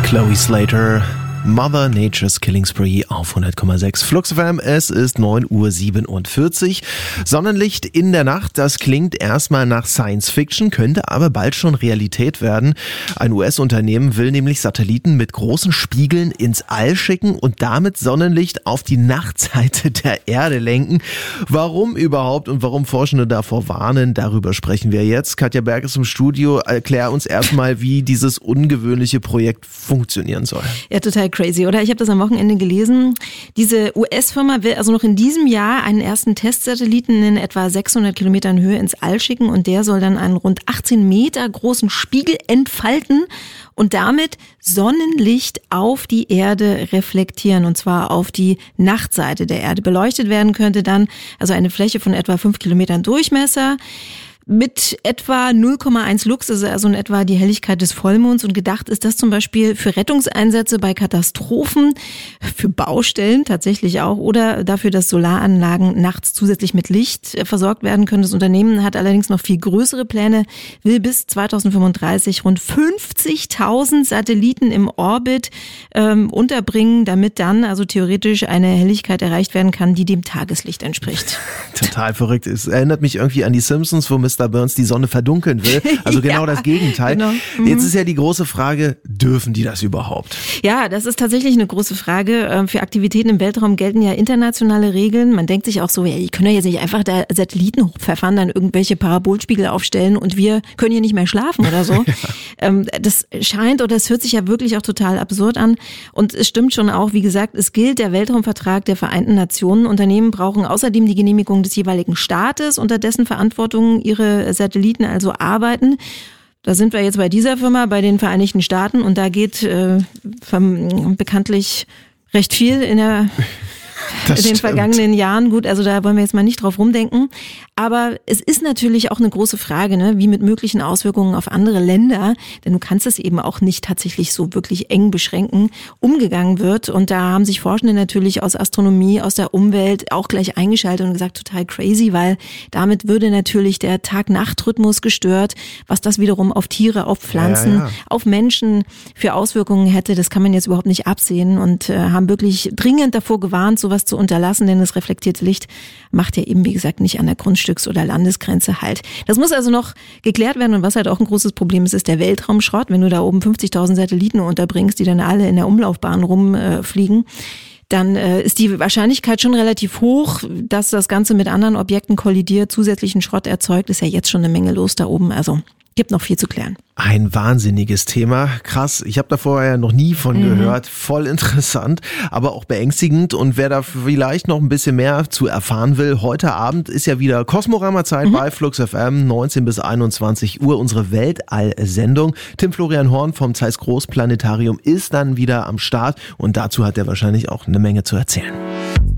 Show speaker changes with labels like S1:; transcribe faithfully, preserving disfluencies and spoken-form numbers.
S1: Chloe Slater, Mother Nature's Killing Spree auf hundert Komma sechs Flux F M. Es ist neun Uhr siebenundvierzig. Sonnenlicht in der Nacht, das klingt erstmal nach Science Fiction, könnte aber bald schon Realität werden. Ein U S-Unternehmen will nämlich Satelliten mit großen Spiegeln ins All schicken und damit Sonnenlicht auf die Nachtseite der Erde lenken. Warum überhaupt und warum Forschende davor warnen, darüber sprechen wir jetzt. Katja Berg ist im Studio. Erklär uns erstmal, wie dieses ungewöhnliche Projekt funktionieren soll.
S2: Ja, total crazy, oder? Ich habe das am Wochenende gelesen. Diese U S-Firma will also noch in diesem Jahr einen ersten Testsatelliten in etwa sechshundert Kilometern Höhe ins All schicken und der soll dann einen rund achtzehn Meter großen Spiegel entfalten und damit Sonnenlicht auf die Erde reflektieren, und zwar auf die Nachtseite der Erde. Beleuchtet werden könnte dann also eine Fläche von etwa fünf Kilometern Durchmesser mit etwa null Komma eins Lux, also in etwa die Helligkeit des Vollmonds, und gedacht ist das zum Beispiel für Rettungseinsätze bei Katastrophen, für Baustellen tatsächlich auch oder dafür, dass Solaranlagen nachts zusätzlich mit Licht versorgt werden können. Das Unternehmen hat allerdings noch viel größere Pläne, will bis zweitausendfünfunddreißig rund fünfzigtausend Satelliten im Orbit ähm, unterbringen, damit dann also theoretisch eine Helligkeit erreicht werden kann, die dem Tageslicht entspricht.
S1: Total verrückt. Es erinnert mich irgendwie an die Simpsons, wo Mister Burns die Sonne verdunkeln will. Also genau ja, das Gegenteil. Genau. Mhm. Jetzt ist ja die große Frage, dürfen die das überhaupt?
S2: Ja, das ist tatsächlich eine große Frage. Für Aktivitäten im Weltraum gelten ja internationale Regeln. Man denkt sich auch so, ja, die können ja jetzt nicht einfach da Satelliten hochpfeffern, dann irgendwelche Parabolspiegel aufstellen und wir können hier nicht mehr schlafen oder so. Ja. Das scheint oder es hört sich ja wirklich auch total absurd an. Und es stimmt schon auch, wie gesagt, es gilt der Weltraumvertrag der Vereinten Nationen. Unternehmen brauchen außerdem die Genehmigung des jeweiligen Staates, unter dessen Verantwortung ihre Satelliten also arbeiten. Da sind wir jetzt bei dieser Firma, bei den Vereinigten Staaten, und da geht äh, bekanntlich recht viel in der Das in den stimmt. vergangenen Jahren. Gut, also da wollen wir jetzt mal nicht drauf rumdenken. Aber es ist natürlich auch eine große Frage, ne, wie mit möglichen Auswirkungen auf andere Länder, denn du kannst es eben auch nicht tatsächlich so wirklich eng beschränken, umgegangen wird. Und da haben sich Forschende natürlich aus Astronomie, aus der Umwelt auch gleich eingeschaltet und gesagt, total crazy, weil damit würde natürlich der Tag-Nacht-Rhythmus gestört, was das wiederum auf Tiere, auf Pflanzen, ja, ja. auf Menschen für Auswirkungen hätte. Das kann man jetzt überhaupt nicht absehen und äh, haben wirklich dringend davor gewarnt, sowas zu unterlassen, denn das reflektierte Licht macht ja eben, wie gesagt, nicht an der Grundstücks- oder Landesgrenze halt. Das muss also noch geklärt werden, und was halt auch ein großes Problem ist, ist der Weltraumschrott. Wenn du da oben fünfzigtausend Satelliten unterbringst, die dann alle in der Umlaufbahn rumfliegen, äh, dann äh, ist die Wahrscheinlichkeit schon relativ hoch, dass das Ganze mit anderen Objekten kollidiert, zusätzlichen Schrott erzeugt. Ist ja jetzt schon eine Menge los da oben, also gibt noch viel zu klären.
S1: Ein wahnsinniges Thema. Krass, ich habe da vorher noch nie von mhm. gehört. Voll interessant, aber auch beängstigend. Und wer da vielleicht noch ein bisschen mehr zu erfahren will, heute Abend ist ja wieder Kosmorama-Zeit mhm. bei Flux F M, neunzehn bis einundzwanzig Uhr, unsere Weltall-Sendung. Tim Florian Horn vom Zeiss Großplanetarium ist dann wieder am Start und dazu hat er wahrscheinlich auch eine Menge zu erzählen.